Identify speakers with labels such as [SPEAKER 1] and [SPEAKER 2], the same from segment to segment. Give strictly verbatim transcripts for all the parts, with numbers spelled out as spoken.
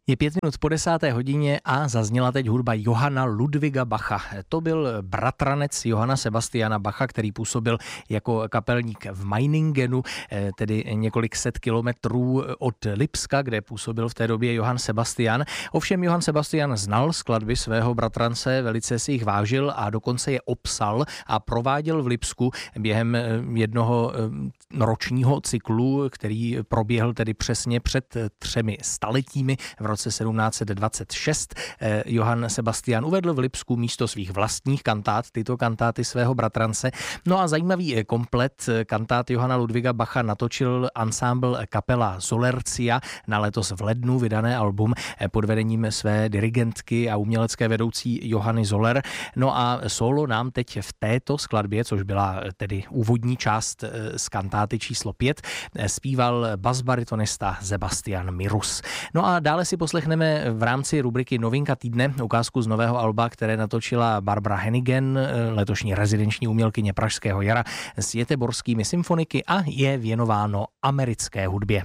[SPEAKER 1] Je pět minut po desáté hodině a zazněla teď hudba Johanna Ludwiga Bacha. To byl bratranec Johanna Sebastiana Bacha, který působil jako kapelník v Meiningenu, tedy několik set kilometrů od Lipska, kde působil v té době Johann Sebastian. Ovšem Johann Sebastian znal skladby svého bratrance, velice si jich vážil a dokonce je obsal a prováděl v Lipsku během jednoho ročního cyklu, který proběhl tedy přesně před třemi staletími v roce sedmnáct set dvacet šest. Johann Sebastian uvedl v Lipsku místo svých vlastních kantát tyto kantáty svého bratrance. No a zajímavý komplet kantát Johanna Ludwiga Bacha natočil ansámbl kapela Zolercia na letos v lednu vydané album pod vedením své dirigentky a umělecké vedoucí Johanny Zoller. No a solo nám teď v této skladbě, což byla tedy úvodní část z kantáty číslo pět, zpíval basbaritonista Sebastian Mirus. No a dále si poslechneme v rámci rubriky Novinka týdne ukázku z nového alba, které natočila Barbara Hennigan, letošní rezidenční umělkyně Pražského jara, s Göteborskými symfoniky a je věnováno americké hudbě.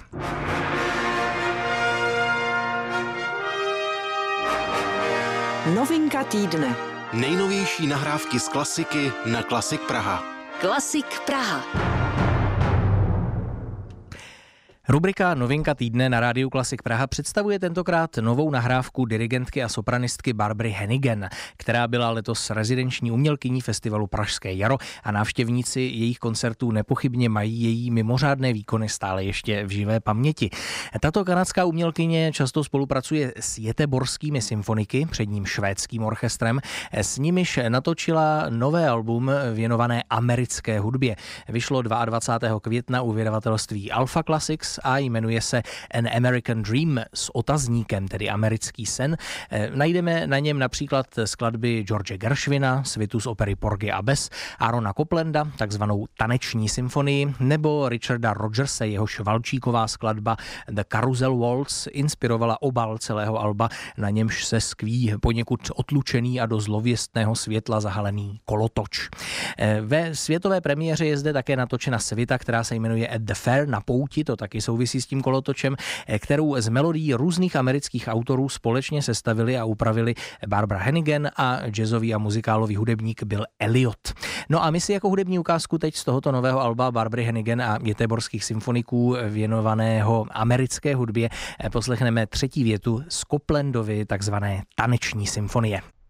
[SPEAKER 2] Novinka týdne.
[SPEAKER 3] Nejnovější nahrávky z klasiky na Klasik Praha.
[SPEAKER 2] Klasik Praha.
[SPEAKER 1] Rubrika Novinka týdne na rádiu Klasik Praha představuje tentokrát novou nahrávku dirigentky a sopranistky Barbary Hennigan, která byla letos rezidenční umělkyní festivalu Pražské jaro a návštěvníci jejich koncertů nepochybně mají její mimořádné výkony stále ještě v živé paměti. Tato kanadská umělkyně často spolupracuje s Göteborskými symfoniky, předním švédským orchestrem, s nimiž natočila nové album věnované americké hudbě. Vyšlo dvacátého druhého května u vydavatelství Alpha Classics a jmenuje se An American Dream s otazníkem, tedy americký sen. Najdeme na něm například skladby George Gershwina, svitu z opery Porgy a Bess, Aarona Coplanda, takzvanou taneční symfonii, nebo Richarda Rodgerse, jehož valčíková skladba The Carousel Waltz inspirovala obal celého alba, na němž se skví poněkud otlučený a do zlověstného světla zahalený kolotoč. Ve světové premiéře je zde také natočena svita, která se jmenuje At the Fair, na pouti, to taky souvisí s tím kolotočem, kterou z melodií různých amerických autorů společně sestavili a upravili Barbara Hennigan a jazzový a muzikálový hudebník Bill Elliot. No a my si jako hudební ukázku teď z tohoto nového alba Barbary Hennigan a Göteborských symfoniků věnovaného americké hudbě poslechneme třetí větu z Coplandovy takzvané taneční symfonie.